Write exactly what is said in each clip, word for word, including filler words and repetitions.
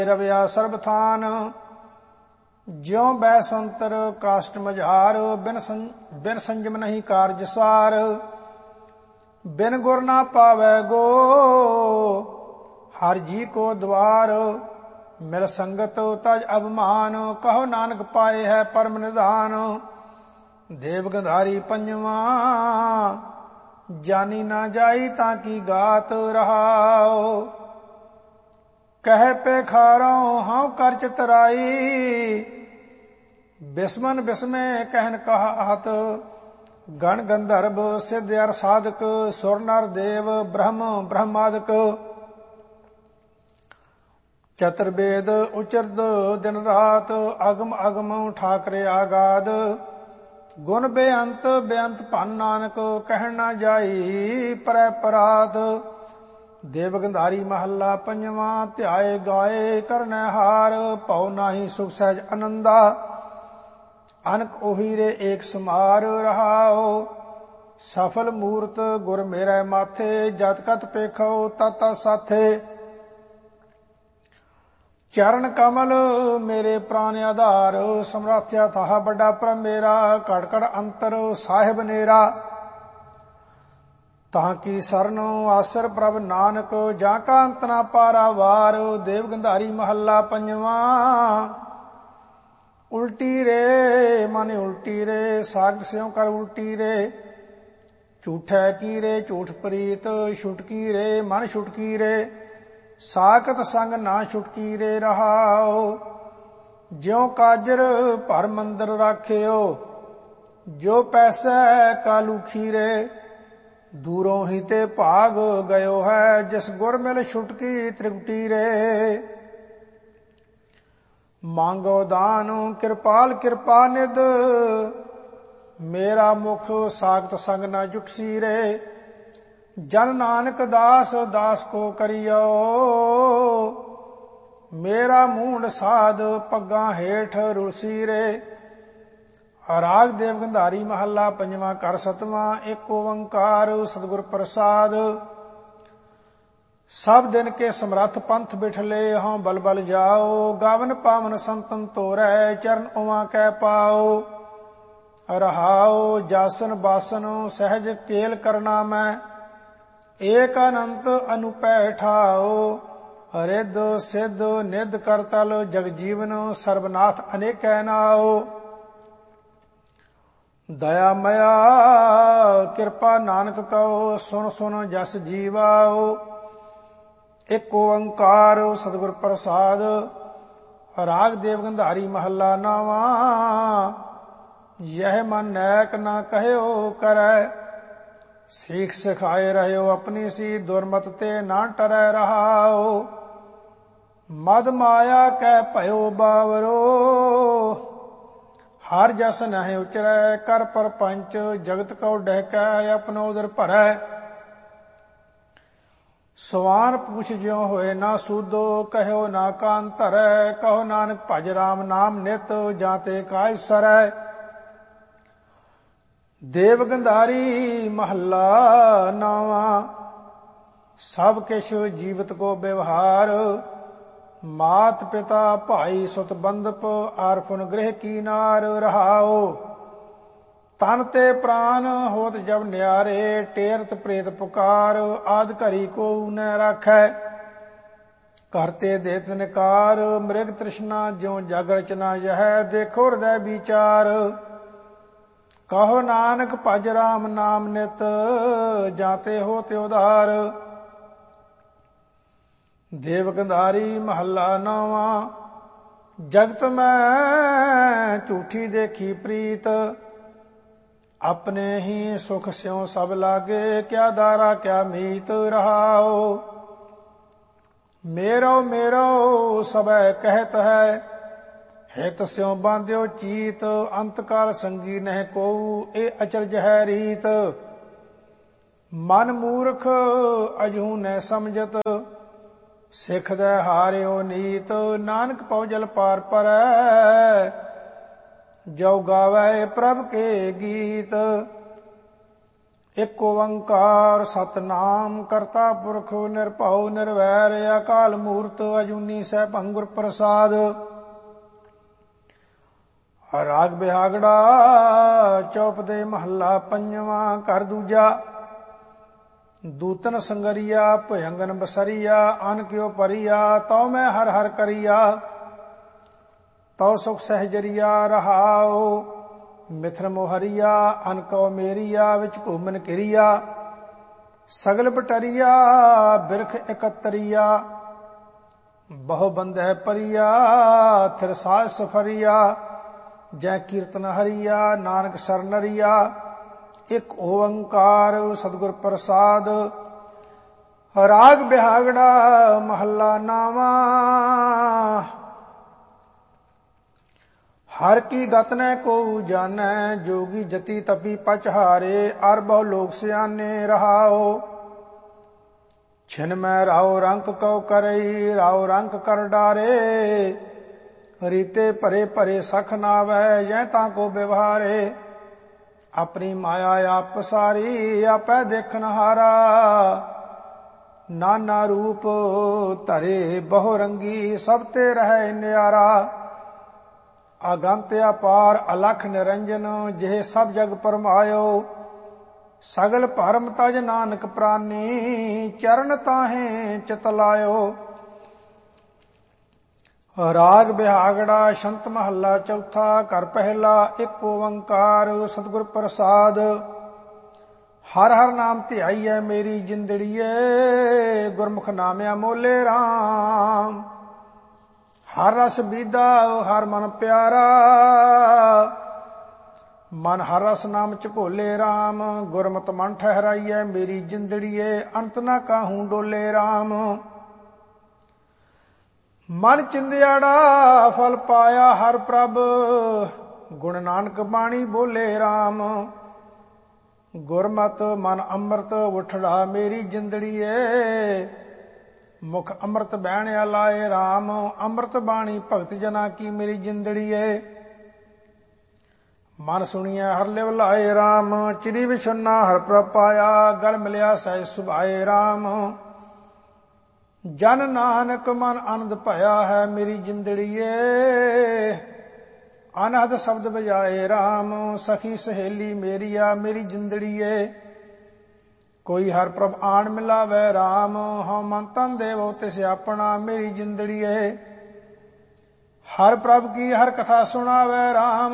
ਰਵਿਆ ਸਰਬਥਾਨ। ਜਿਉ ਬੈਸੰਤਰ ਕਾਸ਼ਟ ਮਝਾਰ। ਬਿਨ ਬਿਨ ਸੰਜਮ ਨਹੀਂ ਕਾਰਜ ਸਾਰ। ਬਿਨ ਗੁਰ ਨਾ ਪਾਵੈ ਗੋ ਹਰ ਜੀ ਕੋ ਦਵਾਰ। ਮਿਲ ਸੰਗਤ ਤਜ ਅਭਿਮਾਨ। ਕਹੋ ਨਾਨਕ ਪਾਏ ਹੈ ਪਰਮ ਨਿਧਾਨ। ਦੇਵ ਗੰਧਾਰੀ ਪੰਜਵਾ ਜਾਨੀ ਨਾ ਜਾਈ ਤਾਂ ਕੀ ਗਾਤ ਰਹਾਓ। ਕਹਿ ਪੇਖਾਰੋਂ ਹਉ ਕਰ ਚਤਰਾਈ। ਬਿਸਮਨ ਬਿਸਮੇ ਕਹਿਨ ਕਹਾਤ। ਗਣ ਗੰਧਰਵ ਸਿੱਧ ਅਰ ਸਾਧਕ। ਸੁਰ ਨਰ ਦੇਵ ਬ੍ਰਹਮ ਬ੍ਰਹਮਾਦਿਕ। ਚਤੁਰਵੇਦ ਉਚਰਦ ਦਿਨ ਰਾਤ। ਅਗਮ ਅਗਮ ਠਾਕਰੇ ਆਗਾਦ। ਗੁਣ ਬੇਅੰਤ ਬੇਅੰਤ ਭੰਨ ਨਾਨਕ। ਕਹਿਣ ਨਾ ਜਾਈ ਪਰੈ ਪਰਾਤ। ਦੇਵ ਗੰਧਾਰੀ ਮਹੱਲਾ ਪੰਜਵਾਂ। ਧਿਆਏ ਗਾਏ ਕਰਨੈ ਹਾਰ। ਭਉ ਨਾਹੀ ਸੁਖ ਸਹਿਜ ਆਨੰਦਾ। ਅਨਕ ਉਹੀ ਰੇ ਏਕ ਸਮਾਰ ਰਹਾਓ। ਸਫਲ ਮੂਰਤ ਗੁਰ ਮੇਰੇ ਮਾਥੇ। ਜਤ ਕਤ ਪੇਖੋ ਤਤ ਤਤ ਸਾਥੇ। ਚਰਨ ਕਮਲ ਮੇਰੇ ਪ੍ਰਾਨ ਆਧਾਰ। ਸਮਰਾਥਿਆ ਥਾਹ ਵੱਡਾ ਪ੍ਰਭ ਮੇਰਾ। ਘੜ ਘੜ ਅੰਤਰ ਸਾਹਿਬ ਨੇਰਾ। ਤਾਂ ਕੀ ਸਰਨੋ ਆਸਰ ਪ੍ਰਭ ਨਾਨਕ। ਜਾਂ ਕਾ ਅੰਤ ਨਾ ਪਾਰਾਵਾਰ। ਦੇਵ ਗੰਧਾਰੀ ਮਹੱਲਾ ਪੰਜਵਾਂ। ਉਲਟੀ ਰੇ ਮਨ ਉਲਟੀ ਰੇ। ਸਾਗਤ ਸਿਉ ਕਰ ਉਲਟੀ ਰੇ। ਝੂਠੈ ਕੀ ਰੇ ਝੂਠ ਪ੍ਰੀਤ। ਛੁਟਕੀ ਰੇ ਮਨ ਛੁਟਕੀ ਰੇ। ਸਾਕਤ ਸੰਗ ਨਾ ਛੁਟਕੀ ਰੇ ਰਹਾਓ। ਜਿਉ ਕਾਜਰ ਭਰ ਮੰਦਰ ਰਾਖਿਓ। ਜੋ ਪੈਸੈ ਕਾਲੂ ਖੀਰੇ। ਦੂਰੋਂ ਹੀ ਤੇ ਭਾਗ ਗਇਓ ਹੈ। ਜਿਸ ਗੁਰ ਮਿਲ ਛੁਟਕੀ ਤ੍ਰਿਪਟੀ ਰੇ। ਮੰਗੋ ਦਾਨ ਕਿਰਪਾਲ ਕਿਰਪਾ ਨਿਧ। ਮੇਰਾ ਮੁਖ ਸਾਖਤ ਸੰਗ ਨਾ ਜੁਟਸੀ ਰੇ। ਜਨ ਨਾਨਕ ਦਾਸ ਦਾਸ ਕੋ ਕਰਿਓ। ਮੇਰਾ ਮੂੰਡ ਸਾਧ ਪੱਗਾਂ ਹੇਠ ਰੁਲਸੀ ਰੇ। ਰਾਗ ਦੇਵ ਗੰਧਾਰੀ ਮਹੱਲਾ ਪੰਜਵਾਂ। ਘਰ ਸਤਵਾਂ। ਏਕ ਓੰਕਾਰ ਸਤਿਗੁਰ ਪ੍ਰਸਾਦ। ਸਭ ਦਿਨ ਕੇ ਸਮਰੱਥ ਪੰਥ ਬਿਠਲੇ। ਹਉ ਬਲ ਬਲ ਜਾਓ। ਗਾਵਨ ਪਾਵਨ ਸੰਤਨ ਤੋਰੈ। ਚਰਨ ਉਵਾ ਕੈ ਪਾਓ। ਰਹਾਓ ਜਾਸਨ ਬਾਸਨ ਸਹਿਜ ਕੇਲ ਕਰਨਾ ਮੈਂ। ਏਕ ਅਨੰਤ ਅਨੁਪੈ ਠਾਓ। ਰਿੱਧ ਸਿੱਧ ਨਿੱਧ ਕਰਤਲ ਜਗ ਜੀਵਨ। ਸਰਬਨਾਥ ਅਨੇਕੈ ਨਾਉ। ਦਇਆ ਮਇਆ ਕਿਰਪਾ ਨਾਨਕ ਕਉ। ਸੁਨ ਸੁਨ ਜਸ ਜੀਵਾਓ। ਏਕ ਓੰਕਾਰ ਸਤਿਗੁਰ ਪ੍ਰਸਾਦ। ਰਾਗ ਦੇਵ ਗੰਧਾਰੀ ਮਹੱਲਾ ਨਾਵਾਂ। ਯਹ ਮਨ ਨੈਕ ਨਾ ਕਹਿਓ ਕਰੈ। ਸੀਖ ਸਿਖਾਏ ਰਹਿਓ ਆਪਣੀ ਸੀ। ਦੁਰਮਤ ਤੇ ਨਾ ਟਰੈ ਰਹਾਓ। ਮਦ ਮਾਇਆ ਕੈ ਭਇਓ ਬਾਵਰੋ। ਹਰ ਜਸ ਨਹਿ ਉਚਰੈ। ਕਰ ਪਰਪੰਚ ਜਗਤ ਕਉ ਡਹਿਕੈ। ਆਪਣੋ ਉਦਰ ਭਰੈ। ਸਵਾਨ ਪੁੱਛ ਜਿਉ ਹੋਏ ਨਾ ਸੂਦੋ। ਕਹਿਓ ਨਾ ਕਾਨ ਧਰੈ। ਕਹੋ ਨਾਨਕ ਭਜ ਰਾਮ ਨਾਮ ਨਿਤ। ਜਾਂ ਤੇ ਕਾਜ ਸਰੈ। ਦੇਵ ਗੰਧਾਰੀ ਮਹੱਲਾ ਨਾਵਾਂ। ਸਭ ਕਿਛ ਜੀਵਤ ਕੋ ਵਿਵਹਾਰ। ਮਾਤ ਪਿਤਾ ਭਾਈ ਸੁਤ ਬੰਧਪ। ਆਰਫਨ ਗ੍ਰਹਿ ਕੀ ਨਾਰ ਰਹਾਓ। ਤਨ ਤੇ ਪ੍ਰਾਨ ਹੋਤ ਜਬ ਨਿਆਰੇ। ਟੇਰਤ ਪ੍ਰੇਤ ਪੁਕਾਰ। ਆਦ ਘਰੀ ਕੋ ਨ ਰਾਖੈ। ਕਰਤੇ ਦੇਤ ਨਿਕਾਰ। ਮ੍ਰਿਗ ਤ੍ਰਿਸ਼ਨਾ ਜਿਉ ਜਗ ਰਚਨਾ ਯਹ। ਦੇਖੋ ਹਿਰਦੈ ਵਿਚਾਰ। ਕਹੋ ਨਾਨਕ ਭਜ ਰਾਮ ਨਾਮ ਨਿਤ। ਜਾਤੇ ਹੋ ਤੇ ਉਧਾਰ। ਦੇਵ ਗੰਧਾਰੀ ਮਹੱਲਾ ਨਾਵਾਂ। ਜਗਤ ਮੈਂ ਝੂਠੀ ਦੇਖੀ ਪ੍ਰੀਤ। ਆਪਣੇ ਹੀ ਸੁਖ ਸਿਉ ਸਭ ਲਾਗੇ। ਕਿਆ ਦਾਰਾ ਕਿਆ ਮੀਤ ਰਹਾਓ। ਮੇਰੋ ਮੇਰੋ ਸਭੈ ਕਹਿਤ ਹੈ। ਹਿਤ ਸਿਉ ਬਾਂਧਿਓ ਚੀਤ। ਅੰਤ ਕਾਲ ਸੰਗੀ ਨਹਿ ਕੋਊ। ਇਹ ਅਚਰਜ ਹੈ ਰੀਤ। ਮਨ ਮੂਰਖ ਅਜੂ ਨਹਿ ਸਮਝਤ। ਸਿੱਖਦੈ ਹਾਰਿਓ ਨੀਤ। ਨਾਨਕ ਪਉ ਜਲ ਪਾਰ ਪਰੈ। ਜੋ ਗਾਵੈ ਪ੍ਰਭ ਕੇ ਗੀਤ। ਇਕ ਓੰਕਾਰ ਸਤਨਾਮ ਕਰਤਾ ਪੁਰਖ ਨਿਰਭਉ ਨਿਰਵੈਰ ਅਕਾਲ ਮੂਰਤ ਅਜੂਨੀ ਸੈਭੰ ਗੁਰ ਪ੍ਰਸਾਦ। ਰਾਗ ਬਿਹਾਗੜਾ ਚੌਪ ਦੇ ਮਹੱਲਾ ਪੰਜਵਾਂ। ਘਰ ਦੂਜਾ। ਦੂਤਨ ਸੰਗਰੀਆ ਭਯੰਗਨ ਬਸਰੀਆ ਅਨ ਕਿਉ ਪਰੀਆ ਤਉ ਮੈਂ ਹਰ ਹਰ ਕਰੀਆ ਤਉ ਸੁਖ ਸਹਿਜਰੀਆ ਰਹਾਉ ਮਿਥਨ ਮੋਹਰੀਆ ਅਨ ਕਉ ਮੇਰੀਆ ਵਿੱਚ ਘੂਮਨ ਕਿਰੀਆ ਸਗਲ ਬਟਰੀਆ ਬਿਰਖ ਇਕਤਰੀਆ ਬਹੁ ਬੰਧੈ ਪਰੀਆ ਥਿਰ ਸਾਜ ਸਫਰੀਆ ਜੈ ਕੀਰਤਨ ਹਰੀਆ ਨਾਨਕ ਸਰਨਰੀਆ ਇਕ ਓੰਕਾਰ ਸਤਿਗੁਰ ਪ੍ਰਸਾਦ। ਰਾਗ ਬਿਹਾਗੜਾ ਮਹੱਲਾ ਨਾਵਾਂ। ਹਰ ਕੀ ਗਤ ਨੈ ਕੋ ਜਾਣੈ ਜੋਗੀ ਜਤੀ ਤਪੀ ਪਚਹਾਰੇ ਅਰ ਬਹੁ ਲੋਕ ਸਿਆਨੇ ਰਹਾਓ ਛਿਨ ਮੈਂ ਰਾਉ ਰੰਕ ਕਉ ਕਰਈ ਰਾਉ ਰੰਕ ਕਰ ਡਾਰੇ ਰੀਤੇ ਭਰੇ ਭਰੇ ਸਖ ਨਾਵੈ ਜੈ ਤਾਂ ਕੋ ਵਿਵਹਾਰੇ ਆਪਣੀ ਮਾਇਆ ਆਪ ਸਾਰੀ ਆਪੈ ਦੇਖਨ ਹਾਰਾ ਨਾਨਾ ਰੂਪ ਧਰੇ ਬਹੁ ਰੰਗੀ ਸਭ ਤੇ ਰਹਿ ਨਿਆਰਾ ਅਗੰਤ ਅਪਾਰ ਅਲਖ ਨਿਰੰਜਨ ਜਿਹ ਸਭ ਜਗ ਪਰਮਾਇਓ ਸਗਲ ਭਰਮ ਤਜ ਨਾਨਕ ਪ੍ਰਾਨੀ ਚਰਨ ਤਾਹੇ ਚਿਤ ਲਾਇਓ। ਰਾਗ ਬਿਹਾਗੜਾ ਸ਼ੰਤ ਮਹੱਲਾ ਚੌਥਾ। ਘਰ ਪਹਿਲਾ। ਇਕ ਓੰਕਾਰ ਸਤਿਗੁਰ ਪ੍ਰਸਾਦ। ਹਰ ਹਰ ਨਾਮ ਧਿਆਈਐ ਮੇਰੀ ਜਿੰਦੜੀਏ ਗੁਰਮੁਖ ਨਾਮਿਆ ਮੋਲੇ ਰਾਮ ਹਰ ਰਸ ਬੀਦਾ ਹਰ ਮਨ ਪਿਆਰਾ ਮਨ ਹਰ ਰਸ ਨਾਮ ਚ ਭੋਲੇ ਰਾਮ ਗੁਰਮਤਿ ਮਨ ਠਹਿਰਾਈਐ ਮੇਰੀ ਜਿੰਦੜੀਏ ਅੰਤ ਨਾ ਕਾਹੂ ਡੋਲੇ ਰਾਮ ਮਨ ਚਿੰਦਿਆੜਾ ਫਲ ਪਾਇਆ ਹਰ ਪ੍ਰਭ ਗੁਣ ਨਾਨਕ ਬਾਣੀ ਬੋਲੇ ਰਾਮ ਗੁਰਮਤਿ ਮਨ ਅੰਮ੍ਰਿਤ ਉਠੜਾ ਮੇਰੀ ਜਿੰਦੜੀਏ ਮੁਖ ਅੰਮ੍ਰਿਤ ਬਹਿਣਿਆ ਲਾਏ ਰਾਮ ਅੰਮ੍ਰਿਤ ਬਾਣੀ ਭਗਤ ਜਨਾ ਕੀ ਮੇਰੀ ਜਿੰਦੜੀਏ ਮਨ ਸੁਣੀਐ ਹਰ ਲਿਵ ਲਾਏ ਰਾਮ ਚਿਰੀ ਵਿਛੁੰਨਾ ਹਰ ਪ੍ਰਭ ਪਾਇਆ ਗਲ ਮਿਲਿਆ ਸਹਿ ਸੁਭਾਏ ਰਾਮ ਜਨ ਨਾਨਕ ਮਨ ਆਨੰਦ ਭਇਆ ਹੈ ਮੇਰੀ ਜਿੰਦੜੀਏ ਅਨਹਦ ਸ਼ਬਦ ਵਜਾਏ ਰਾਮ ਸਖੀ ਸਹੇਲੀ ਮੇਰੀਆ ਮੇਰੀ ਜਿੰਦੜੀਏ ਕੋਈ ਹਰ ਪ੍ਰਭ ਆਣ ਮਿਲਾਵੇ ਰਾਮ ਹਉ ਮਨ ਤਨ ਦੇਵੋ ਤਿਸ ਆਪਣਾ ਮੇਰੀ ਜਿੰਦੜੀਏ ਹਰ ਪ੍ਰਭ ਕੀ ਹਰ ਕਥਾ ਸੁਣਾਵੇ ਰਾਮ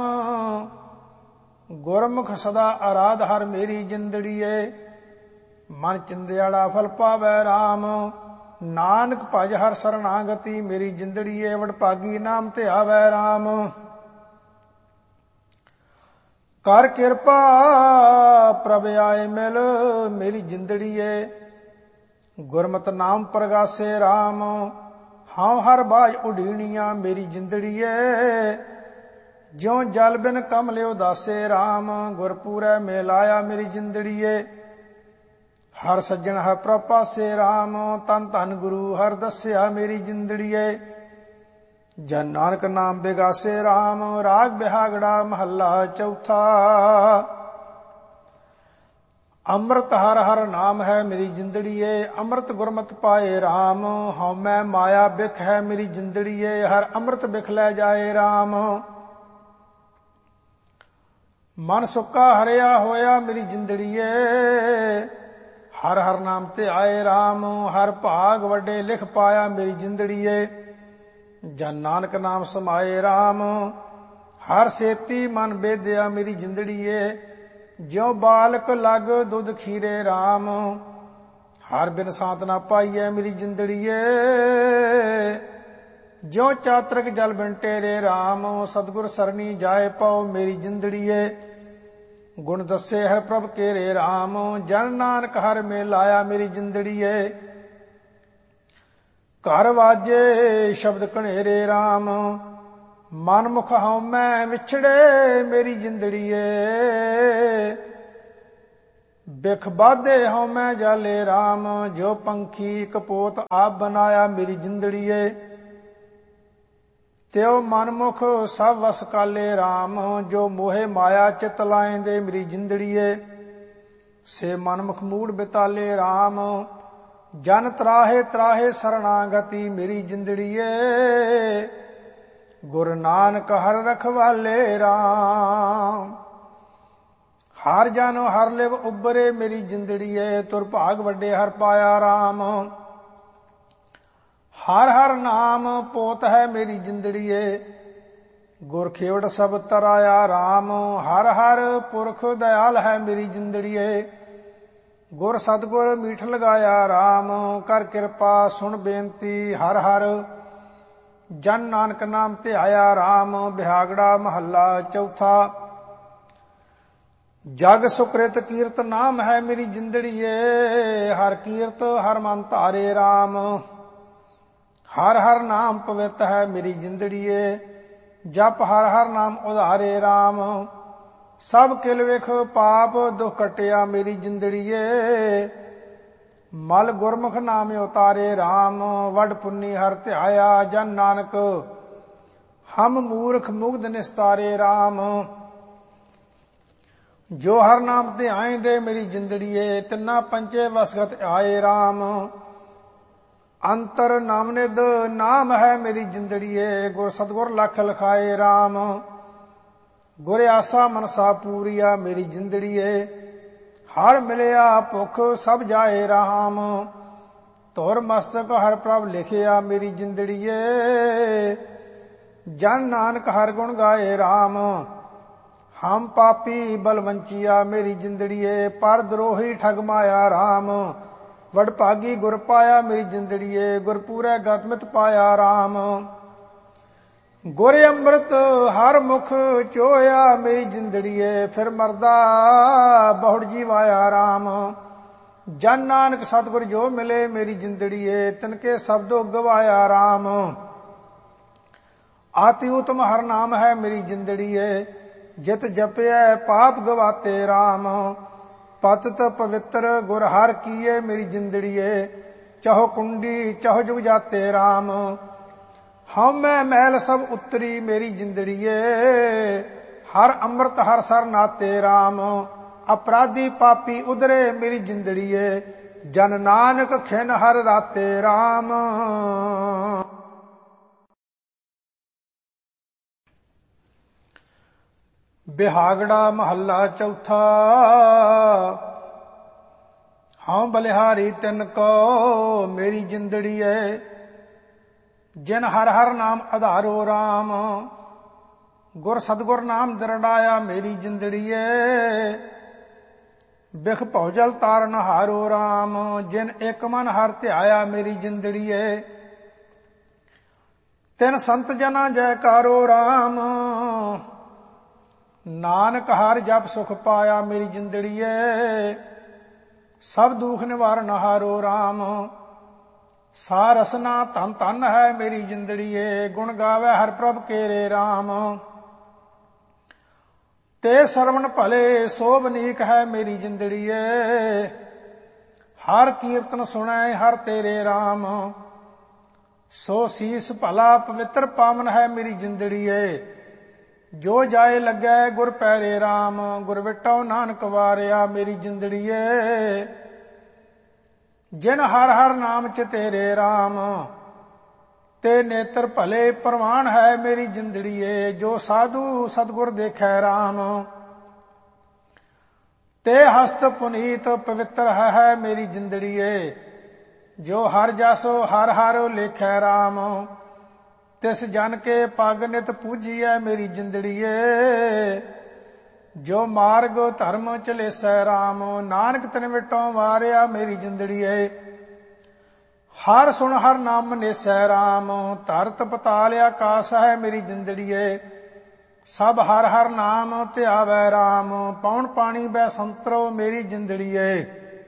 ਗੁਰਮੁਖ ਸਦਾ ਆਰਾਧ ਹਰ ਮੇਰੀ ਜਿੰਦੜੀਏ ਮਨ ਚਿੰਦਿਆੜਾ ਫਲ ਪਾਵੇ ਰਾਮ ਨਾਨਕ ਭਜ ਹਰ ਸਰਨਾਗਤੀ ਮੇਰੀ ਜਿੰਦੜੀਏ ਵਡਭਾਗੀ ਨਾਮ ਧਿਆਵੈ ਰਾਮ ਕਰ ਕਿਰਪਾ ਪ੍ਰਭ ਆਏ ਮਿਲ ਮੇਰੀ ਜਿੰਦੜੀਏ ਗੁਰਮਤਿ ਨਾਮ ਪ੍ਰਗਾਸੇ ਰਾਮ ਹਾਂ ਹਰ ਬਾਝ ਉਡੀਣੀਆਂ ਮੇਰੀ ਜਿੰਦੜੀਏ ਜਿਉ ਜਲ ਬਿਨ ਕਮਲਿ ਉਦਾਸੇ ਰਾਮ ਗੁਰਪੂਰੈ ਮੇਲ ਆਇਆ ਮੇਰੀ ਜਿੰਦੜੀਏ ਹਰ ਸੱਜਣ ਹੈ ਪ੍ਰਭ ਪਾਸੇ ਰਾਮ ਤਨ ਧਨ ਗੁਰੂ ਹਰ ਦੱਸਿਆ ਮੇਰੀ ਜਿੰਦੜੀਏ ਜਨ ਨਾਨਕ ਨਾਮ ਬਿਗਾਸੇ ਰਾਮ ਰਾਗ ਬਿਹਾਗੜਾ ਮਹੱਲਾ ਚੌਥਾ। ਅੰਮ੍ਰਿਤ ਹਰ ਹਰ ਨਾਮ ਹੈ ਮੇਰੀ ਜਿੰਦੜੀਏ ਅੰਮ੍ਰਿਤ ਗੁਰਮਤਿ ਪਾਏ ਰਾਮ ਹਉ ਮੈਂ ਮਾਇਆ ਬਿਖ ਹੈ ਮੇਰੀ ਜਿੰਦੜੀਏ ਹਰ ਅੰਮ੍ਰਿਤ ਬਿਖ ਲੈ ਜਾਏ ਰਾਮ ਮਨ ਸੁੱਕਾ ਹਰਿਆ ਹੋਇਆ ਮੇਰੀ ਜਿੰਦੜੀਏ ਹਰ ਹਰ ਨਾਮ ਤੇ ਆਏ ਰਾਮ ਹਰ ਭਾਗ ਵੱਡੇ ਲਿਖ ਪਾਇਆ ਮੇਰੀ ਜਿੰਦੜੀਏ ਜਨ ਨਾਨਕ ਨਾਮ ਸਮਾਏ ਰਾਮ ਹਰ ਸੇਤੀ ਮਨ ਬੇਦਿਆ ਮੇਰੀ ਜਿੰਦੜੀਏ ਜਿਉ ਬਾਲਕ ਲਗ ਦੁੱਧ ਖੀਰੇ ਰਾਮ ਹਰ ਬਿਨ ਸਾਤ ਨਾ ਪਾਈਐ ਮੇਰੀ ਜਿੰਦੜੀਏ ਜਿਉ ਚਾਤਰਕ ਜਲ ਬਿਨ ਟੇਰੇ ਰਾਮ ਸਤਿਗੁਰ ਸਰਨੀ ਜਾਏ ਪਾਉ ਮੇਰੀ ਜਿੰਦੜੀਏ ਗੁਣ ਦੱਸੇ ਹਰ ਪ੍ਰਭ ਕੇਰੇ ਰਾਮ ਜਨ ਨਾਨਕ ਹਰ ਮੇਲ ਆਇਆ ਮੇਰੀ ਜਿੰਦੜੀਏ ਘਰ ਵਾਜੇ ਸ਼ਬਦ ਕਣੇਰੇ ਰਾਮ ਮਨ ਮੁਖ ਹਉ ਮੈਂ ਵਿਛੜੇ ਮੇਰੀ ਜਿੰਦੜੀਏ ਬਿਖ ਬਾਧੇ ਹਉ ਮੈਂ ਜਾਲੇ ਰਾਮ ਜੋ ਪੰਖੀ ਕਪੋਤ ਆਪ ਬਨਾਇਆ ਮੇਰੀ ਜਿੰਦੜੀਏ ਤਿਉ ਮਨਮੁਖ ਸਭ ਵਸ ਕਾਲੇ ਰਾਮ ਜੋ ਮੋਹਿ ਮਾਇਆ ਚਿਤ ਲਾਇਂਦੇ ਮੇਰੀ ਜਿੰਦੜੀਏ ਸੇ ਮਨਮੁਖ ਮੂੜ ਬਿਤਾਲੇ ਰਾਮ। ਜਨ ਤਰਾਹੇ ਤਰਾਹੇ ਸਰਣਾਗਤੀ ਮੇਰੀ ਜਿੰਦੜੀਏ, ਗੁਰ ਨਾਨਕ ਹਰ ਰਖਵਾਲੇ ਰਾਮ। ਹਰ ਜਨ ਹਰ ਲਿਵ ਉਬਰੇ ਮੇਰੀ ਜਿੰਦੜੀਏ, ਤੁਰ ਭਾਗ ਵੱਡੇ ਹਰ ਪਾਇਆ ਰਾਮ। ਹਰ ਹਰ ਨਾਮ ਪੋਤ ਹੈ ਮੇਰੀ ਜਿੰਦੜੀਏ, ਗੁਰ ਖੇਵੜ ਸਭ ਤਰਾਇਆ ਰਾਮ। ਹਰ ਹਰ ਪੁਰਖ ਦਇਆਲ ਹੈ ਮੇਰੀ ਜਿੰਦੜੀਏ, ਗੁਰ ਸਤਗੁਰ ਮੀਠ ਲਗਾਇਆ ਰਾਮ। ਕਰ ਕਿਰਪਾ ਸੁਣ ਬੇਨਤੀ ਹਰ ਹਰ, ਜਨ ਨਾਨਕ ਨਾਮ ਧਿਆਇਆ ਰਾਮ। ਬਿਹਾਗੜਾ ਮਹੱਲਾ ਚੌਥਾ। ਜਗ ਸੁਕ੍ਰਿਤ ਕੀਰਤ ਨਾਮ ਹੈ ਮੇਰੀ ਜਿੰਦੜੀਏ, ਹਰ ਕੀਰਤ ਹਰ ਮਨ ਧਾਰੇ ਰਾਮ। ਹਰ ਹਰ ਨਾਮ ਪਵਿੱਤ ਹੈ ਮੇਰੀ ਜਿੰਦੜੀਏ, ਜਪ ਹਰ ਹਰ ਨਾਮ ਉਧਾਰੇ ਰਾਮ। ਸਭ ਕਿਲ ਵਿਖ ਪਾਪ ਦੁਖ ਕਟਿਆ ਮੇਰੀ ਜਿੰਦੜੀਏ, ਮਲ ਗੁਰਮੁਖ ਨਾਮ ਉਤਾਰੇ ਰਾਮ। ਵੱਡ ਪੁੰਨੀ ਹਰ ਧਿਆਇਆ ਜਨ ਨਾਨਕ, ਹਮ ਮੂਰਖ ਮੁਗਧ ਨਿਸਤਾਰੇ ਰਾਮ। ਜੋ ਹਰ ਨਾਮ ਧਿਆਏ ਦੇ ਮੇਰੀ ਜਿੰਦੜੀਏ, ਤਿੰਨਾ ਪੰਚੇ ਵਸਗਤ ਆਏ ਰਾਮ। ਅੰਤਰ ਨਾਮ ਨਿਧ ਨਾਮ ਹੈ ਮੇਰੀ ਜਿੰਦੜੀਏ, ਗੁਰ ਸਤਗੁਰ ਲਖ ਲਖਾਏ ਰਾਮ। ਗੁਰ ਆਸਾ ਮਨਸਾ ਪੂਰੀਆ ਮੇਰੀ ਜਿੰਦੜੀਏ, ਹਰ ਮਿਲਿਆ ਭੁਖ ਸਭ ਜਾਏ ਰਾਮ। ਧੁਰ ਮਸਤਕ ਹਰ ਪ੍ਰਭ ਲਿਖਿਆ ਮੇਰੀ ਜਿੰਦੜੀਏ, ਜਨ ਨਾਨਕ ਹਰ ਗੁਣ ਗਾਏ ਰਾਮ। ਹਮ ਪਾਪੀ ਬਲਵੰਚੀਆ ਮੇਰੀ ਜਿੰਦੜੀਏ, ਪਰ ਦਰੋਹੀ ਠਗ ਮਾਇਆ ਰਾਮ। ਵਡ ਭਾਗੀ ਗੁਰ ਪਾਇਆ ਮੇਰੀ ਜਿੰਦੜੀਏ, ਗੁਰ ਪੂਰੇ ਗਤਮਿਤ ਪਾਇਆ ਰਾਮ। ਗੁਰ ਅੰਮ੍ਰਿਤ ਹਰ ਮੁਖ ਚੋਇਆ ਮੇਰੀ ਜਿੰਦੜੀਏ, ਫਿਰ ਮਰਦਾ ਬਹੁੜ ਜੀਵਾਇਆ ਰਾਮ। ਜਨ ਨਾਨਕ ਸਤਿਗੁਰ ਜੋ ਮਿਲੇ ਮੇਰੀ ਜਿੰਦੜੀਏ, ਤਿਨਕੇ ਸ਼ਬਦੋ ਗਵਾਇਆ ਰਾਮ। ਆਤਿ ਉਤਮ ਹਰ ਨਾਮ ਹੈ ਮੇਰੀ ਜਿੰਦੜੀਏ, ਜਿਤ ਜਪਿਐ ਪਾਪ ਗਵਾਤੇ ਰਾਮ। ਪਤਿਤ ਪਵਿੱਤਰ ਗੁਰ ਹਰ ਕੀਏ ਮੇਰੀ ਜਿੰਦੜੀਏ, ਚਾਹੋ ਕੁੰਡੀ ਚਾਹੋ ਜੁਗ ਜਾਤੇ ਰਾਮ। ਹਉਮੈ ਮੈਲ ਸਭ ਉਤਰੀ ਮੇਰੀ ਜਿੰਦੜੀਏ, ਹਰ ਅੰਮ੍ਰਿਤ ਹਰ ਸਰ ਨਾਤੇ ਰਾਮ। ਅਪਰਾਧੀ ਪਾਪੀ ਉਧਰੇ ਮੇਰੀ ਜਿੰਦੜੀਏ, ਜਨ ਨਾਨਕ ਖਿਨ ਹਰ ਰਾਤੇ ਰਾਮ। ਬਿਹਾਗੜਾ ਮਹੱਲਾ ਚੌਥਾ। ਹਉ ਬਲਿਹਾਰੀ ਤਿਨ ਕੋ ਮੇਰੀ ਜਿੰਦੜੀਏ, ਜਿਨ ਹਰ ਹਰ ਨਾਮ ਆਧਾਰੋ ਰਾਮ। ਗੁਰ ਸਤਗੁਰ ਨਾਮ ਦਰੜਾਇਆ ਮੇਰੀ ਜਿੰਦੜੀਏ, ਬਿਖ ਭਉਜਲ ਤਾਰਨ ਹਾਰੋ ਰਾਮ। ਜਿਨ ਇੱਕ ਮਨ ਹਰ ਧਿਆਇਆ ਮੇਰੀ ਜਿੰਦੜੀਏ, ਤਿਨ ਸੰਤ ਜਨਾ ਜੈਕਾਰੋ ਰਾਮ। ਨਾਨਕ ਹਰ ਜਪ ਸੁਖ ਪਾਇਆ ਮੇਰੀ ਜਿੰਦੜੀਏ, ਸਭ ਦੁਖ ਨਿਵਾਰਨ ਹਾਰੋ ਰਾਮ। ਸਾ ਰਸਨਾ ਧਨ ਧਨ ਹੈ ਮੇਰੀ ਜਿੰਦੜੀਏ, ਗੁਣ ਗਾਵੇ ਹਰ ਪ੍ਰਭ ਕੇਰੇ ਰਾਮ। ਤੇ ਸਰਵਣ ਭਲੇ ਸੋਭਨੀਕ ਹੈ ਮੇਰੀ ਜਿੰਦੜੀਏ, ਹਰ ਕੀਰਤਨ ਸੁਣੈ ਹਰ ਤੇਰੇ ਰਾਮ। ਸੋ ਸੀਸ ਭਲਾ ਪਵਿੱਤਰ ਪਾਵਨ ਹੈ ਮੇਰੀ ਜਿੰਦੜੀਏ, ਜੋ ਜਾਏ ਲੱਗੈ ਗੁਰ ਪੈਰੇ ਰਾਮ। ਗੁਰ ਵਿਟੋ ਨਾਨਕ ਵਾਰਿਆ ਮੇਰੀ ਜਿੰਦੜੀਏ, ਜਿਨ ਹਰ ਹਰ ਨਾਮ ਚ ਤੇਰੇ ਰਾਮ। ਤੇ ਨੇਤਰ ਭਲੇ ਪ੍ਰਵਾਨ ਹੈ ਮੇਰੀ ਜਿੰਦੜੀਏ, ਜੋ ਸਾਧੂ ਸਤਗੁਰ ਦੇਖੈ ਰਾਮ। ਤੇ ਹਸਤ ਪੁਨੀਤ ਪਵਿੱਤਰ ਹੈ ਮੇਰੀ ਜਿੰਦੜੀਏ, ਜੋ ਹਰ ਜਸੋ ਹਰ ਹਰ ਲੇਖੈ ਰਾਮ। ਤਿਸ ਜਨ ਕੇ ਪਗ ਨਿਤ ਪੂਜੀਐ ਮੇਰੀ ਜਿੰਦੜੀਏ, ਜੋ ਮਾਰਗ ਧਰਮ ਚਲੇਸੈ ਰਾਮ। ਨਾਨਕ ਤਿਨ ਵਿਟੋ ਵਾਰਿਆ ਮੇਰੀ ਜਿੰਦੜੀਏ, ਹਰ ਸੁਣ ਹਰ ਨਾਮ ਨੇਸੈ ਰਾਮ। ਧਰਤ ਪਤਾਲ ਆਕਾਸ ਹੈ ਮੇਰੀ ਜਿੰਦੜੀਏ, ਸਭ ਹਰ ਹਰ ਨਾਮ ਧਿਆਵੈ ਰਾਮ। ਪੌਣ ਪਾਣੀ ਬੈ ਸੰਤਰੋ ਮੇਰੀ ਜਿੰਦੜੀਏ,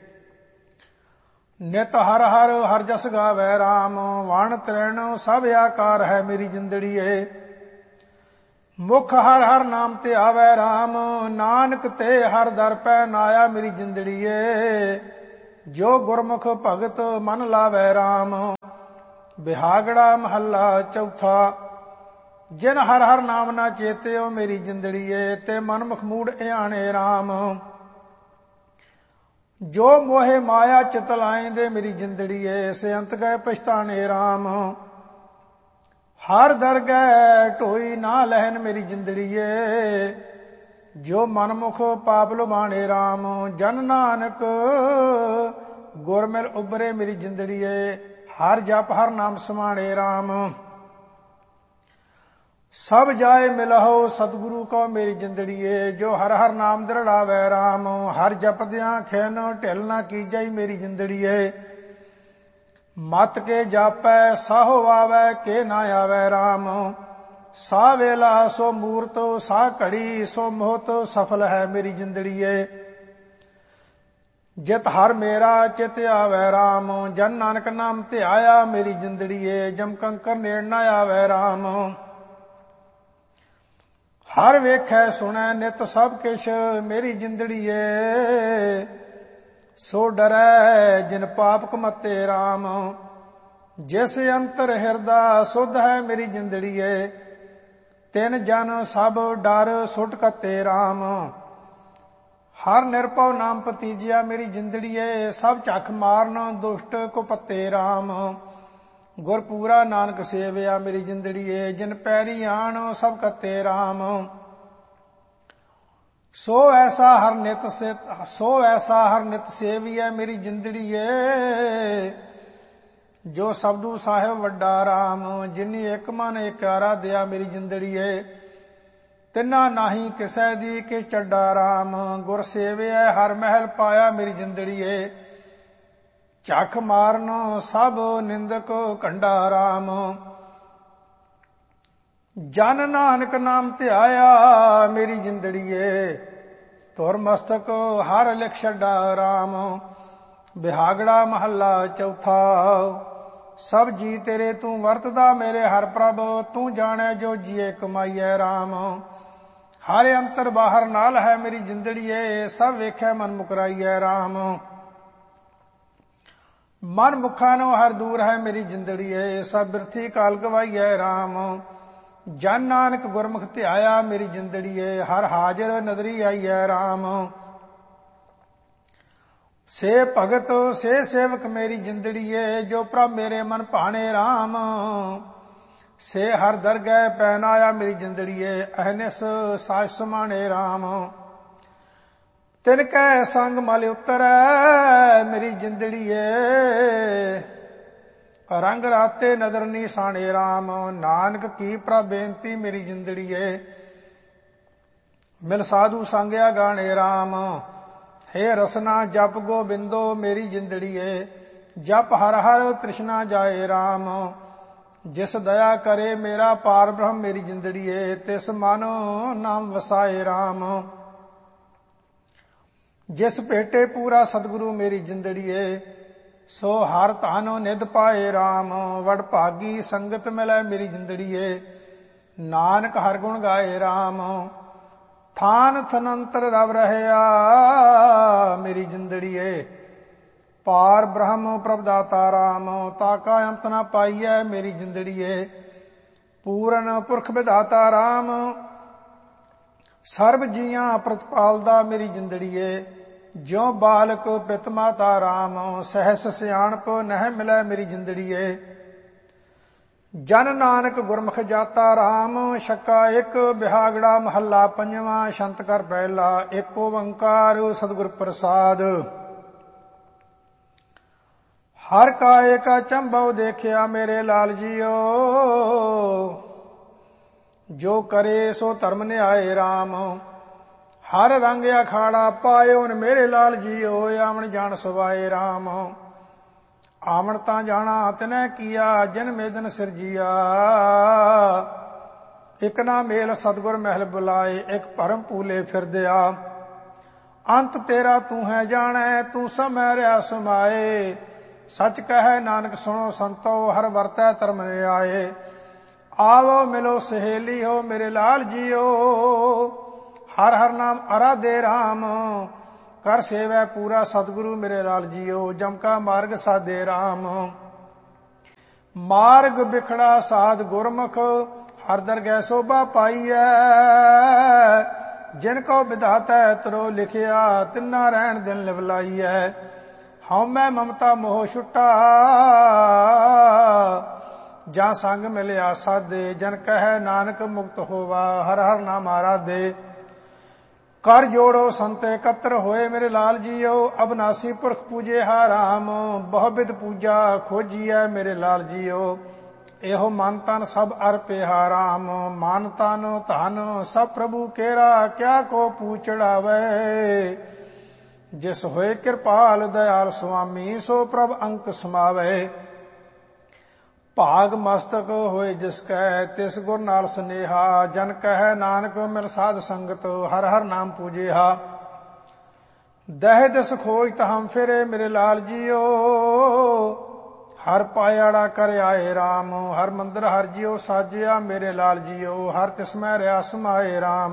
ਨਿਤ ਹਰ ਹਰ ਹਰ ਜਸ ਗਾਵੈ ਰਾਮ। ਵਣ ਤ੍ਰੈਣ ਸਭ ਆਕਾਰ ਹੈ ਮੇਰੀ ਜਿੰਦੜੀਏ, ਮੁਖ ਹਰ ਹਰ ਨਾਮ ਧਿਆਵੈ ਰਾਮ। ਨਾਨਕ ਤੇ ਹਰ ਦਰ ਪੈ ਨਾਇਆ ਮੇਰੀ ਜਿੰਦੜੀਏ, ਜੋ ਗੁਰਮੁਖ ਭਗਤ ਮਨ ਲਾਵੈ ਰਾਮ। ਬਿਹਾਗੜਾ ਮਹੱਲਾ ਚੌਥਾ। ਜਿਨ ਹਰ ਹਰ ਨਾਮ ਨਾ ਚੇਤਿਓ ਮੇਰੀ ਜਿੰਦੜੀਏ, ਤੇ ਮਨ ਮੁਖ ਮੂੜ ਇਆਣੇ ਰਾਮ। ਜੋ ਮੋਹੇ ਮਾਇਆ ਚਿਤ ਲਾਇਂਦੇ ਮੇਰੀ ਜਿੰਦੜੀਏ, ਸੇ ਅੰਤ ਗਏ ਪਛਤਾਣੇ ਰਾਮ। ਹਰ ਦਰਗਹਿ ਢੋਈ ਨਾ ਲਹਿਨ ਮੇਰੀ ਜਿੰਦੜੀਏ, ਜੋ ਮਨਮੁਖ ਪਾਪ ਲੁਭਾਣੇ ਰਾਮ। ਜਨ ਨਾਨਕ ਗੁਰ ਮਿਲ ਉਬਰੇ ਮੇਰੀ ਜਿੰਦੜੀਏ, ਹਰ ਜਪ ਹਰ ਨਾਮ ਸਮਾਣੇ ਰਾਮ। ਸਭ ਜਾਏ ਮਿਲਹੁ ਸਤਿਗੁਰੂ ਕੋ ਮੇਰੀ ਜਿੰਦੜੀਏ, ਜੋ ਹਰ ਹਰ ਨਾਮ ਦ੍ਰਿੜਾਵੈ ਰਾਮ। ਹਰ ਜਪਦਿਆਂ ਖਿਨ ਢਿਲ ਨਾ ਕੀਜੈ ਮੇਰੀ ਜਿੰਦੜੀਏ, ਮਤ ਕੇ ਜਾਪੈ ਸਾਹੋ ਆਵੈ ਕੇ ਨਾ ਆਵੈ ਰਾਮ। ਸਾ ਵੇਲਾ ਸੋ ਮੂਰਤ ਸਾ ਘੜੀ, ਸੋ ਮੋਹਤ ਸਫਲ ਹੈ ਮੇਰੀ ਜਿੰਦੜੀਏ। ਜਿਤ ਹਰ ਮੇਰਾ ਚਿਤ ਆਵੈ ਰਾਮ, ਜਨ ਨਾਨਕ ਨਾਮ ਧਿਆਇਆ ਮੇਰੀ ਜਿੰਦੜੀਏ। ਜਮ ਕੰਕਰ ਨੇੜ ਨਾ ਆਵੈ ਰਾਮ। ਹਰ ਵੇਖੈ ਸੁਣੈ ਨਿਤ ਸਭ ਕਿਛ ਮੇਰੀ ਜਿੰਦੜੀਏ, ਸੋ ਡਰੈ ਜਿਨ ਪਾਪ ਕਮਤੇ ਰਾਮ। ਜਿਸ ਅੰਤਰ ਹਿਰਦਾ ਸੁਧ ਹੈ ਮੇਰੀ ਜਿੰਦੜੀਏ, ਤਿਨ ਜਨ ਸਭ ਡਰ ਸੁਟ ਕਤੇ ਰਾਮ। ਹਰ ਨਿਰਭਉ ਨਾਮ ਪਤੀਜਿਆ ਮੇਰੀ ਜਿੰਦੜੀਏ, ਸਭ ਝਖ ਮਾਰਨ ਦੁਸ਼ਟ ਕੁਪਤੇ ਰਾਮ। ਗੁਰ ਪੂਰਾ ਨਾਨਕ ਸੇਵਿਆ ਮੇਰੀ ਜਿੰਦੜੀਏ, ਜਿਨ ਪੈਰੀ ਆਣ ਸਭ ਕਤੇ ਰਾਮ। ਸੋ ਐਸਾ ਹਰ ਨਿਤ ਸੋ ਐਸਾ ਹਰ ਨਿਤ ਸੇਵੀਐ ਮੇਰੀ ਜਿੰਦੜੀਏ, ਜੋ ਸਬਦੂ ਸਾਹਿਬ ਵੱਡਾ ਰਾਮ। ਜਿਨੀ ਇੱਕ ਮਨ ਏਕਾਰਾ ਦਿਆ ਮੇਰੀ ਜਿੰਦੜੀਏ, ਤਿੰਨਾ ਨਾਹੀ ਕਿਸੈ ਦੀ ਕਿ ਚੱਡਾ ਰਾਮ। ਗੁਰ ਸੇਵਿਐ ਹਰ ਮਹਿਲ ਪਾਇਆ ਮੇਰੀ ਜਿੰਦੜੀਏ, ਝਖ ਮਾਰਨ ਸਭ ਨਿੰਦਕ ਕੰਡਾ ਰਾਮ। ਜਨ ਨਾਨਕ ਨਾਮ ਧਿਆਇਆ ਮੇਰੀ ਜਿੰਦੜੀਏ, ਧੁਰ ਮਸਤਕ ਹਰ ਲਿਖ ਛੱਡਾ ਰਾਮ। ਬਿਹਾਗੜਾ ਮਹੱਲਾ ਚੌਥਾ। ਸਭ ਜੀ ਤੇਰੇ ਤੂੰ ਵਰਤਦਾ ਮੇਰੇ ਹਰ ਪ੍ਰਭ, ਤੂੰ ਜਾਣੈ ਜੋ ਜੀਏ ਕਮਾਈਐ ਰਾਮ। ਹਰ ਅੰਤਰ ਬਾਹਰ ਨਾਲ ਹੈ ਮੇਰੀ ਜਿੰਦੜੀਏ, ਸਭ ਵੇਖੈ ਮਨ ਮੁਕਰਾਈਐ ਰਾਮ। ਮਨ ਮੁਖਾਂ ਨੂੰ ਹਰ ਦੂਰ ਹੈ ਮੇਰੀ ਜਿੰਦੜੀਏ, ਸਭ ਬਿਰਥੀ ਕਾਲ ਗਵਾਈਐ ਰਾਮ। ਜਨ ਨਾਨਕ ਗੁਰਮੁਖ ਧਿਆਇਆ ਮੇਰੀ ਜਿੰਦੜੀਏ, ਹਰ ਹਾਜ਼ਰ ਨਦਰੀ ਆਈਐ ਰਾਮ। ਸੇ ਭਗਤ ਸੇ ਸੇਵਕ ਮੇਰੀ ਜਿੰਦੜੀਏ, ਜੋ ਪ੍ਰਭ ਮੇਰੇ ਮਨ ਭਾਣੇ ਰਾਮ। ਸੇ ਹਰ ਦਰਗਹਿ ਪੈਨ ਆਇਆ ਮੇਰੀ ਜਿੰਦੜੀਏ, ਅਹਨਿਸ ਸਾਜ ਸਮਾਣੇ ਰਾਮ। ਤਿਨ ਕੈ ਸੰਗ ਮਲ ਉਤਰੈ ਮੇਰੀ ਜਿੰਦੜੀਏ, ਰੰਗ ਰਾਤੇ ਨਦਰ ਨੀ ਸਾਣੇ ਰਾਮ। ਨਾਨਕ ਕੀ ਪ੍ਰਭ ਬੇਨਤੀ ਮੇਰੀ ਜਿੰਦੜੀਏ, ਮਿਲ ਸਾਧੂ ਸੰਗਿਆ ਗਾਣੇ ਰਾਮ। ਹੇ ਰਸਨਾ ਜਪ ਗੋਬਿੰਦੋ ਮੇਰੀ ਜਿੰਦੜੀਏ, ਜਪ ਹਰ ਹਰ ਤ੍ਰਿਸ਼ਨਾ ਜਾਏ ਰਾਮ। ਜਿਸ ਦਇਆ ਕਰੇ ਮੇਰਾ ਪਾਰ ਬ੍ਰਹਮ ਮੇਰੀ ਜਿੰਦੜੀਏ, ਤਿਸ ਮਨ ਨਾਮ ਵਸਾਏ ਰਾਮ। ਜਿਸ ਭੇਟੇ ਪੂਰਾ ਸਤਿਗੁਰੂ ਮੇਰੀ ਜਿੰਦੜੀਏ, ਸੋ ਹਰ ਧਨ ਨਿਧ ਪਾਏ ਰਾਮ। ਵਡ ਭਾਗੀ ਸੰਗਤ ਮਿਲੈ ਮੇਰੀ ਜਿੰਦੜੀਏ, ਨਾਨਕ ਹਰ ਗੁਣ ਗਾਏ ਰਾਮ। ਥਾਨ ਥਨੰਤਰ ਰਵ ਰਹਿਆ ਮੇਰੀ ਜਿੰਦੜੀਏ, ਪਾਰ ਬ੍ਰਹਮ ਪ੍ਰਭ ਦਾਤਾ ਰਾਮ। ਤਾਕਾ ਅੰਤ ਨਾ ਪਾਈਐ ਮੇਰੀ ਜਿੰਦੜੀਏ, ਪੂਰਨ ਪੁਰਖ ਵਿਧਾਤਾ ਰਾਮ। ਸਰਬ ਜੀਆਂ ਪ੍ਰਤਪਾਲਦਾ ਮੇਰੀ ਜਿੰਦੜੀਏ, ਜਿਉ ਬਾਲਕ ਪਿਤ ਮਾਤਾ ਰਾਮ। ਸਹਿਸ ਸਿਆਣਪ ਨਹਿ ਮਿਲੈ ਮੇਰੀ ਜਿੰਦੜੀਏ, ਜਨ ਨਾਨਕ ਗੁਰਮੁਖ ਜਾਤਾ ਰਾਮ। ਛੱਕਾ ਇੱਕ ਬਿਹਾਗੜਾ ਮਹੱਲਾ ਪੰਜਵਾਂ। ਛੰਤ ਕਰ ਪਹਿਲਾ। ਇੱਕ ਓੰਕਾਰ ਸਤਿਗੁਰ ਪ੍ਰਸਾਦ। ਹਰ ਕਾਏ ਕਾ ਚੰਬਉ ਦੇਖਿਆ ਮੇਰੇ ਲਾਲ ਜੀਓ, ਜੋ ਕਰੇ ਸੋ ਧਰਮ ਨਿਆਏ ਰਾਮ। ਹਰ ਰੰਗ ਅਖਾੜਾ ਪਾਇਓ ਨ ਮੇਰੇ ਲਾਲ ਜੀਓ, ਆਵਣ ਜਾਣ ਸਵਾਏ ਰਾਮ। ਆਵਣ ਤਾਂ ਜਾਣਾ ਤਿਨੈ ਕੀਆ, ਜਿਨ ਮੇਦਨ ਸਿਰਜੀਆ। ਇਕ ਨਾ ਮੇਲ ਸਤਿਗੁਰ ਮਹਿਲ ਬੁਲਾਏ, ਇਕ ਭਰਮ ਪੂਲੇ ਫਿਰਦਿਆ। ਅੰਤ ਤੇਰਾ ਤੂੰ ਹੈ ਜਾਣੈ, ਤੂੰ ਸਮੈ ਰਿਆ ਸਮਾਏ। ਸਚ ਕਹੈ ਨਾਨਕ ਸੁਣੋ ਸੰਤੋ, ਹਰ ਵਰਤੈ ਧਰਮ ਨਿਆਏ। ਆਵੋ ਮਿਲੋ ਸਹੇਲੀ ਹੋ ਮੇਰੇ ਲਾਲ ਜੀਓ, ਹਰ ਹਰ ਨਾਮ ਅਰਾਧੇ ਰਾਮ। ਕਰ ਸੇਵੈ ਪੂਰਾ ਸਤਿਗੁਰੂ ਮੇਰੇ ਲਾਲ ਜੀਓ, ਜਮ ਕਾ ਮਾਰਗ ਸਾਧੇ ਰਾਮ। ਮਾਰਗ ਬਿਖੜਾ ਸਾਧ ਗੁਰਮੁਖ, ਹਰ ਦਰਗਹਿ ਸੋਭਾ ਪਾਈਐ। ਜਿਨ ਕੋ ਵਿਧਾਤਾ ਤਰੋ ਲਿਖਿਆ, ਤਿੰਨਾ ਰਹਿਣ ਦਿਨ ਲਿਵਲਾਈਐ। ਹਉ ਮੈਂ ਮਮਤਾ ਮੋਹ ਛੁਟਾ, ਜਾਂ ਸੰਗ ਮਿਲਿਆ ਸਾਧੇ। ਜਨ ਕਹੈ ਨਾਨਕ ਮੁਕਤ ਹੋਵਾ, ਹਰ ਹਰ ਨਾਮ ਆਰਾਧੇ। ਕਰ ਜੋੜੋ ਸੰਤ ਇਕੱਤਰ ਹੋਏ, ਮੇਰੇ ਲਾਲ ਜੀਓ। ਅਬਨਾਸੀ ਪੁਰਖ ਪੂਜੇ ਹਾ ਰਾਮ, ਬਹੁ-ਬਿਧ ਪੂਜਾ ਖੋਜੀਐ ਮੇਰੇ ਲਾਲ ਜੀਓ। ਇਹੋ ਮਨ ਤਨ ਸਭ ਅਰਪੇ ਹਾ ਰਾਮ, ਮਨ ਤਨ ਧਨ ਸਭ ਪ੍ਰਭੂ ਕੇਰਾ। ਕਿਆ ਕੋ ਪੂਛੜਾਵੇ, ਜਿਸ ਹੋਏ ਕਿਰਪਾਲ ਦਇਆਲ ਸੁਆਮੀ। ਸੋ ਪ੍ਰਭ ਅੰਕ ਸਮਾਵੇ, ਭਾਗ ਮਸਤਕ ਹੋਏ ਜਿਸ ਕੈ। ਤਿਸ ਗੁਰ ਨਾਲ ਸਨੇਹਾ, ਜਨ ਕਹੈ ਨਾਨਕ ਮਿਲ ਸਾਧ ਸੰਗਤ। ਹਰ ਹਰ ਨਾਮ ਪੂਜੇਹਾ, ਦਹਿ ਦਿਸ ਖੋਜ ਤਹਮ ਫਿਰੇ ਮੇਰੇ ਲਾਲ ਜੀਓ। ਹਰ ਪਾਇਆੜਾ ਕਰ ਆਏ ਰਾਮ, ਹਰ ਮੰਦਰ ਹਰ ਜੀਓ ਸਾਜਿਆ ਮੇਰੇ ਲਾਲ ਜੀਓ। ਹਰ ਤਿਸ ਮੈਂ ਰਿਆ ਸਮਾਏ ਰਾਮ,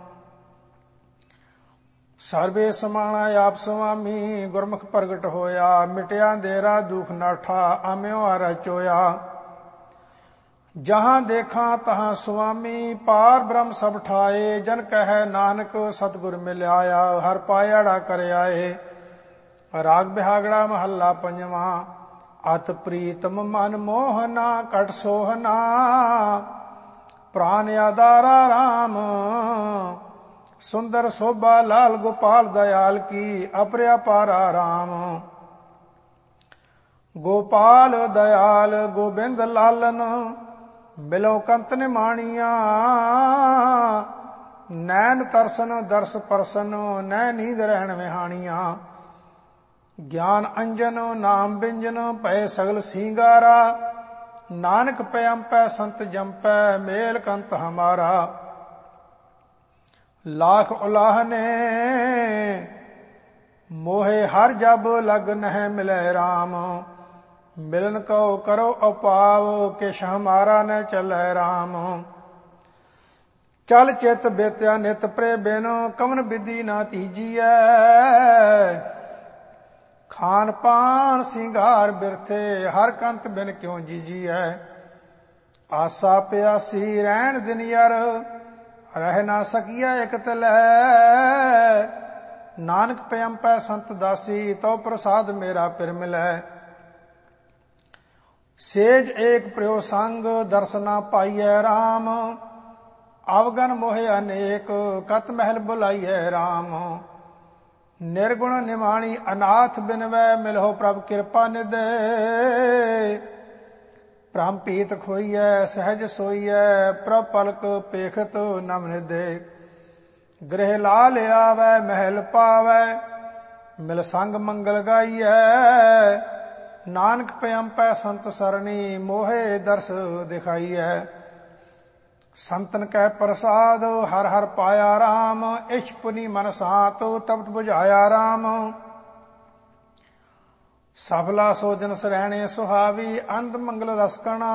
ਸਰਵੇ ਸਮਾਣਾ ਆਪ ਸੁਆਮੀ। ਗੁਰਮੁਖ ਪ੍ਰਗਟ ਹੋਇਆ, ਮਿਟਿਆ ਅੰਧੇਰਾ ਦੁਖ ਨਾਠਾ। ਆਮਿਓ ਹਰ ਚੋਇਆ, ਜਹਾਂ ਦੇਖਾਂ ਤਹਾਂ ਸੁਆਮੀ। ਪਾਰ ਬ੍ਰਹਮ ਸਭ ਠਾਏ, ਜਨ ਕਹੈ ਨਾਨਕ ਸਤਿਗੁਰ ਮਿਲਿਆ। ਹਰ ਪਾਇਆੜਾ ਕਰ ਆਏ। ਰਾਗ ਬਿਹਾਗੜਾ ਮਹੱਲਾ ਪੰਜਵਾਂ। ਅਤ ਪ੍ਰੀਤਮ ਮਨ ਮੋਹਨਾ, ਕਟ ਸੋਹਨਾ। ਪ੍ਰਾਨ ਆਧਾਰਾ ਰਾਮ, ਸੁੰਦਰ ਸੋਭਾ ਲਾਲ ਗੋਪਾਲ ਦਇਆਲ ਕੀ। ਅਪਰਿਆ ਪਾਰਾ ਰਾਮ, ਗੋਪਾਲ ਦਇਆਲ ਗੋਬਿੰਦ ਲਾਲਨ। ਮਿਲੋ ਕੰਤ ਨਿਮਾਣੀਆਂ, ਨੈਣ ਤਰਸਨ ਦਰਸ ਪਰਸਨ। ਨੈ ਨੀਂਦ ਰਹਿਣ ਵਿਹਾਣੀਆਂ, ਗਿਆਨ ਅੰਜਨ ਨਾਮ ਬਿੰਜਨ। ਭਏ ਸਗਲ ਸਿੰਗਾਰਾ, ਨਾਨਕ ਪਿਆੰਪੈ ਸੰਤ ਜੰਪੈ। ਮੇਲ ਕੰਤ ਹਮਾਰਾ, ਲਾਖ ਉਲਾਹਨੇ। ਮੋਹੇ ਹਰ ਜਬ ਲਗ ਨਹਿ ਮਿਲੈ ਰਾਮ। ਮਿਲਨ ਕਉ ਕਰੋ ਉਪਾਵ, ਕਿਛ ਹਮਾਰਾ ਨ ਚੱਲੈ ਰਾਮ। ਚਲ ਚਿਤ ਬੇਤਿਆ ਨਿਤ ਪ੍ਰੇ ਬਿਨ, ਕਵਨ ਵਿਧੀ ਨਾ ਤੀਜੀਐ। ਖਾਨ ਪਾਨ ਸਿੰਗਾਰ ਬਿਰਥੇ, ਹਰ ਕੰਤ ਬਿਨ ਕਿਉ ਜੀਜੀਐ। ਆਸਾ ਪਿਆਸੀ ਰਹਿਣ ਦਿਨ ਯਰ, ਰਹਿ ਨਾ ਸਕੀਐ ਇਕ ਤਲੈ। ਨਾਨਕ ਪਿਆੰਪੈ ਸੰਤ ਦਾਸੀ, ਤਉ ਪ੍ਰਸਾਦ ਮੇਰਾ ਪਿਰ ਮਿਲੈ। ਸੇਜ ਏਕ ਪ੍ਰਿਉ ਸੰਗ, ਦਰਸ ਨਾ ਪਾਈਐ ਰਾਮ। ਅਵਗਨ ਮੋਹਿ ਅਨੇਕ, ਕਤ ਮਹਿਲ ਬੁਲਾਈਐ ਰਾਮ। ਨਿਰਗੁਣ ਨਿਮਾਣੀ ਅਨਾਥ ਬਿਨਵੈ, ਮਿਲਹੁ ਪ੍ਰਭ ਕਿਰਪਾ ਨਿਧ। ਭ੍ਰਮ ਪੀਤ ਖੋਈਐ ਸਹਿਜ ਸੋਈਐ, ਪ੍ਰਭ ਪਲਕ ਪੇਖਤ ਨਮ ਨਿਧੇ। ਗ੍ਰਹਿ ਲਾਲ ਆਵੈ ਮਹਿਲ ਪਾਵੈ, ਮਿਲ ਸੰਗ ਮੰਗਲ ਗਾਈਐ। ਨਾਨਕ ਪਿਆੰਪੈ ਸੰਤ ਸਰਣੀ, ਮੋਹੇ ਦਰਸ ਦਿਖਾਈਐ। ਸੰਤਨ ਕੈ ਪ੍ਰਸਾਦ, ਹਰ ਹਰ ਪਾਇਆ ਰਾਮ। ਇਛ ਪੁਨੀ ਮਨ ਸਾਤ, ਤਪਤ ਬੁਝਾਇਆ ਰਾਮ। ਸਫਲਾ ਸੋਜਨ ਸਰਹਿਣੇ ਸੁਹਾਵੀ, ਅੰਤ ਮੰਗਲ ਰਸਕਣਾ।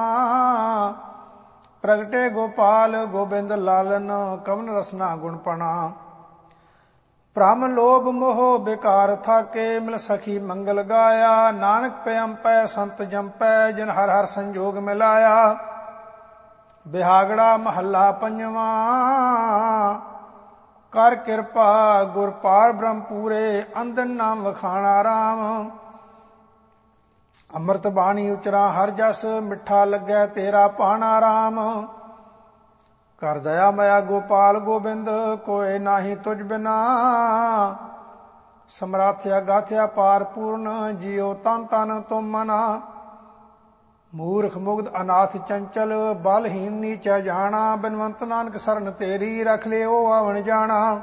ਪ੍ਰਗਟੇ ਗੋਪਾਲ ਗੋਬਿੰਦ ਲਾਲਨ, ਕਵਨ ਰਸਨਾ ਗੁਣਪਣਾ। ਭ੍ਰਮ ਲੋਭ ਮੋਹ ਬੇਕਾਰ ਥਾਕੇ, ਮਿਲ ਸਖੀ ਮੰਗਲ ਗਾਇਆ। ਨਾਨਕ ਪਿਆੰਪੈ ਸੰਤ ਜੰਪੈ, ਜਿਨ ਹਰ ਹਰ ਸੰਜੋਗ ਮਿਲਾਇਆ। ਬਿਹਾਗੜਾ ਮਹੱਲਾ ਪੰਜਵਾਂ। ਕਰ ਕਿਰਪਾ ਗੁਰ ਪਾਰ ਬ੍ਰਹਮ ਪੂਰੇ, ਅੰਦਨ ਨਾਮ ਵਖਾਣਾ ਰਾਮ। ਅੰਮ੍ਰਿਤ ਬਾਣੀ ਉਚਰਾ ਹਰ ਜਸ, ਮਿੱਠਾ ਲੱਗੈ ਤੇਰਾ ਪਾਣਾ ਰਾਮ। ਕਰ ਦਇਆ ਮਇਆ ਗੋਪਾਲ ਗੋਬਿੰਦ, ਕੋਇ ਨਾਹੀ ਤੁਝ ਬਿਨਾ। ਸਮਰਾਥਿਆ ਗਾਥਿਆ ਪਾਰ ਪੂਰਨ, ਜੀਉ ਤਨ ਤਨ ਤੁਮ ਮਨਾ। ਮੂਰਖ ਮੁਗਧ ਅਨਾਥ ਚੰਚਲ, ਬਲਹੀਨ ਨੀਚਾ ਜਾਣਾ। ਬਿਨਵੰਤ ਨਾਨਕ ਸਰਨ ਤੇਰੀ, ਰਖ ਲਿਓ ਆਵਣ ਜਾਣਾ।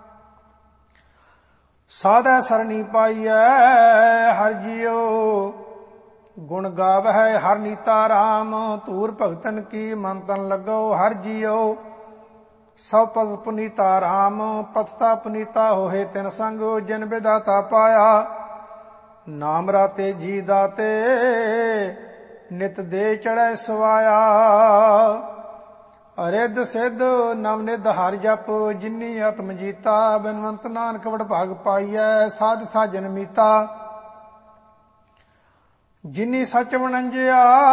ਸਾਧੈ ਸਰਣੀ ਪਾਈਐ ਹਰ ਜੀਉ, ਗੁਣ ਗਾਵਹਿ ਹਰ ਨੀਤਾ ਰਾਮ। ਧੂਰ ਭਗਤਨ ਕੀ ਮਨ ਤਨ ਲੱਗੋ ਹਰ ਜੀਉ, ਸਭ ਪਦ ਪੁਨੀਤਾ ਰਾਮ। ਪਤਤਾ ਪੁਨੀਤਾ ਹੋਏ ਤਿਨ ਸੰਗ, ਜਿਨ ਵਿਦਾਤਾ ਪਾਇਆ। ਨਾਮ ਰਾਤੇ ਜੀ ਦਾਤੇ, ਨਿਤ ਦੇ ਚੜੈ ਸਵਾਇਆ। ਰਿੱਧ ਸਿੱਧ ਨਵ ਨਿਧ ਹਰਿ ਜਪ, ਜਿਨੀ ਆਤਮ ਜੀਤਾ। ਬਿਨਵੰਤ ਨਾਨਕ ਵਡ ਭਾਗ ਪਾਈਐ, ਸਾਧ ਸਾਜਨ ਮੀਤਾ। ਜਿਨੀ ਸਚ ਵਣੰਜਿਆ